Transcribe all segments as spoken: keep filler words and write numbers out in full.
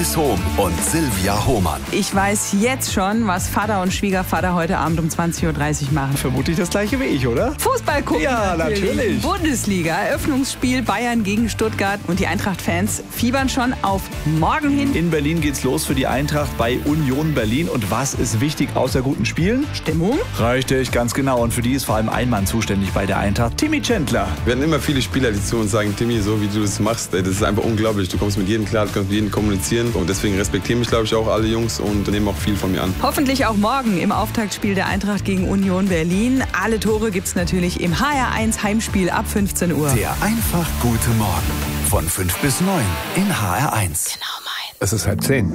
Dennis Hohm und Silvia Hohmann. Ich weiß jetzt schon, was Vater und Schwiegervater heute Abend um zwanzig Uhr dreißig machen. Vermutlich das gleiche wie ich, oder? Fußball gucken. Ja, natürlich. Bundesliga, Eröffnungsspiel Bayern gegen Stuttgart. Und die Eintracht-Fans fiebern schon auf morgen hin. In Berlin geht's los für die Eintracht bei Union Berlin. Und was ist wichtig außer guten Spielen? Stimmung. Richtig, ganz genau. Und für die ist vor allem ein Mann zuständig bei der Eintracht, Timmy Chandler. Wir hatten immer viele Spieler, die zu uns sagen, Timmy, so wie du das machst, ey, das ist einfach unglaublich. Du kommst mit jedem klar, du kannst mit jedem kommunizieren. Und deswegen respektieren mich, glaube ich, auch alle Jungs und nehmen auch viel von mir an. Hoffentlich auch morgen im Auftaktspiel der Eintracht gegen Union Berlin. Alle Tore gibt's natürlich im H R eins Heimspiel ab fünfzehn Uhr. Der einfach gute Morgen von fünf bis neun in H R eins. Genau mein. Es ist halb zehn.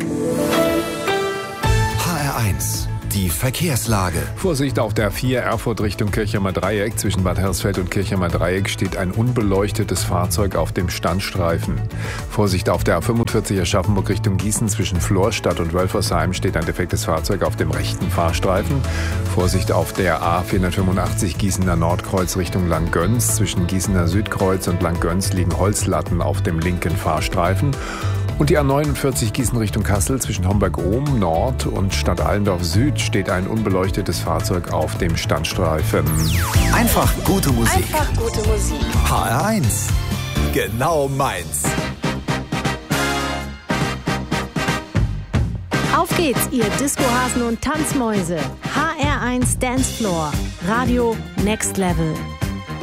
H R eins. Die Verkehrslage. Vorsicht auf der A vier Erfurt Richtung Kirchheimer Dreieck. Zwischen Bad Hersfeld und Kirchheimer Dreieck steht ein unbeleuchtetes Fahrzeug auf dem Standstreifen. Vorsicht auf der A fünfundvierzig Aschaffenburg Richtung Gießen. Zwischen Florstadt und Wölfersheim steht ein defektes Fahrzeug auf dem rechten Fahrstreifen. Vorsicht auf der A vierhundertfünfundachtzig Gießener Nordkreuz Richtung Langgöns. Zwischen Gießener Südkreuz und Langgöns liegen Holzlatten auf dem linken Fahrstreifen. Und die A neunundvierzig Gießen Richtung Kassel zwischen Homberg-Ohm Nord und Stadt Allendorf Süd steht ein unbeleuchtetes Fahrzeug auf dem Standstreifen. Einfach gute Musik. Einfach gute Musik. H R eins. Genau meins. Auf geht's, ihr Discohasen und Tanzmäuse. H R eins Dancefloor. Radio Next Level.